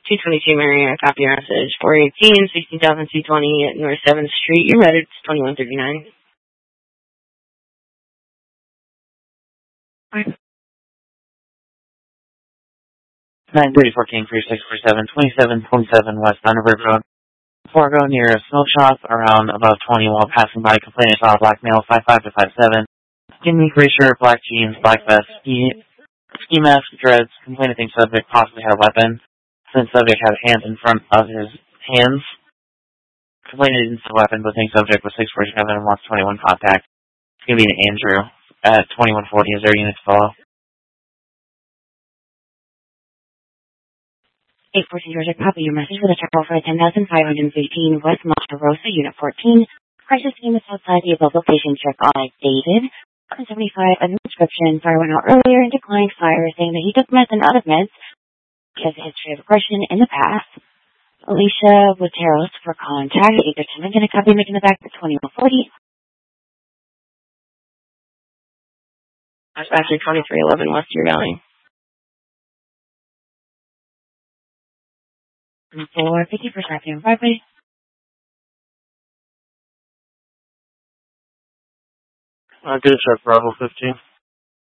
222 Mariana, copy your message. 418, 16,220 at North 7th Street. You're ready. It's 2139. 934 King 3647, 2727 West Thunderbird Road. Fargo near a smoke shop around above 20 while passing by complaining saw a black male 5'5" to 5'7". Skinny gray shirt, black jeans, black vest, ski mask, dreads. Complaining thinks subject possibly had a weapon. Since subject had hands in front of his hands. Complaining didn't see a weapon but thinks subject was 647 and wants 21 contact. It's going to be an Andrew at 2140. Is there a unit to follow? 814 Georgia, copy your message with a check for 10,515 West Monte Rosa, Unit 14. Crisis team is outside the above location. Check on David. 75, a new description. Fire went out earlier and declined fire, saying that he took meds and out of meds. He has a history of aggression in the past. Alicia Wateros for contact. 813, going to copy, making it back to 2140. Dispatcher 2311 West Deer Valley. For 50% in Friday. Good check, Bravo 15.